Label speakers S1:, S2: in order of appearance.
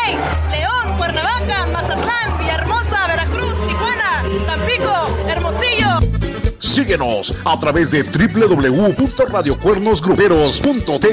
S1: Monterrey, León, Cuernavaca, Mazatlán, Villahermosa, Veracruz, Tijuana, Tampico, Hermosillo.
S2: Síguenos a través de www.radiocuernosgruperos.tk.